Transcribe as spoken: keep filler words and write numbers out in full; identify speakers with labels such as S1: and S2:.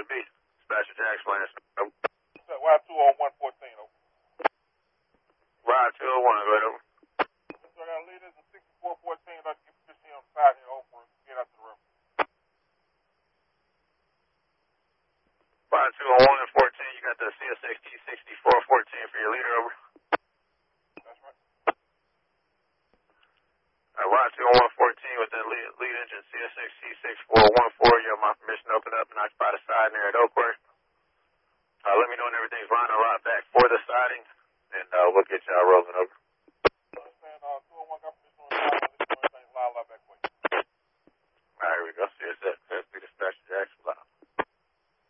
S1: N B. Dispatcher Jack explain this.
S2: Ride two oh one fourteen, over.
S1: Ride two oh one, go ahead, over.
S2: So I got a lead is a sixty-four fourteen, I'd like to get fifteen on the side here, over, and get out to the river.
S1: Ride two oh one and fourteen, you got the C S X T sixty-four fourteen for your leader, over.
S2: That's right.
S1: Uh, ride two oh one fourteen with the lead, lead engine C S X T sixty-four fourteen, you have my permission to open up and occupy the side near at Oakwood. Uh, let me know when everything's lined up right back for the siding, and uh, we'll get y'all rolling over.